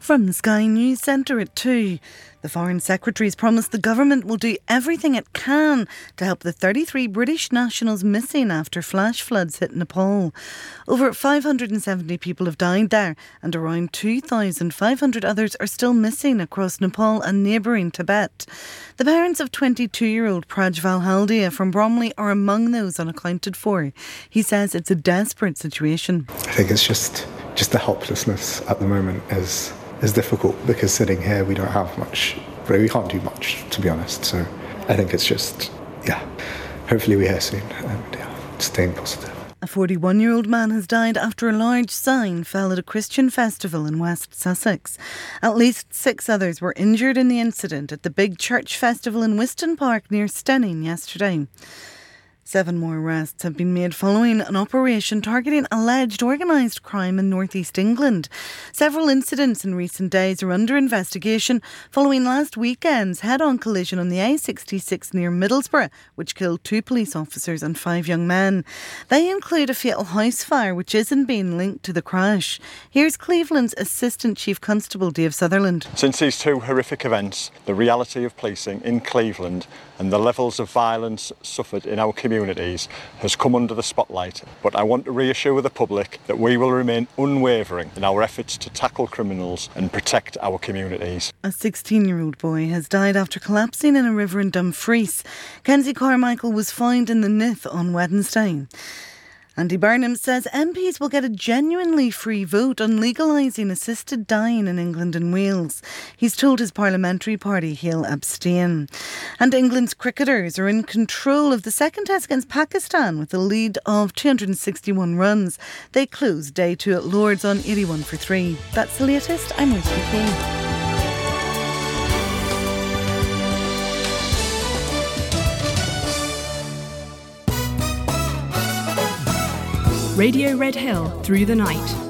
From Sky News Centre at 2. The Foreign Secretary's promised the government will do everything it can to help the 33 British nationals missing after flash floods hit Nepal. Over 570 people have died there and around 2,500 others are still missing across Nepal and neighbouring Tibet. The parents of 22-year-old Prajval Haldia from Bromley are among those unaccounted for. He says it's a desperate situation. I think it's just the helplessness at the moment is difficult because sitting here we don't have much, we can't do much, to be honest. So I think it's just, hopefully we're here soon and staying positive. A 41-year-old man has died after a large sign fell at a Christian festival in West Sussex. At least 6 others were injured in the incident at the big church festival in Wiston Park near Steyning yesterday. 7 more arrests have been made following an operation targeting alleged organised crime in North East England. Several incidents in recent days are under investigation following last weekend's head-on collision on the A66 near Middlesbrough, which killed 2 police officers and 5 young men. They include a fatal house fire which isn't being linked to the crash. Here's Cleveland's Assistant Chief Constable Dave Sutherland. Since these 2 horrific events, the reality of policing in Cleveland and the levels of violence suffered in our communities has come under the spotlight. But I want to reassure the public that we will remain unwavering in our efforts to tackle criminals and protect our communities. A 16-year-old boy has died after collapsing in a river in Dumfries. Kenzie Carmichael was found in the Nith on Wednesday. Andy Burnham says MPs will get a genuinely free vote on legalising assisted dying in England and Wales. He's told his parliamentary party he'll abstain. And England's cricketers are in control of the second test against Pakistan with a lead of 261 runs. They closed day 2 at Lord's on 81 for 3. That's the latest. I'm Ruth McKee. Radio Red Hill through the night.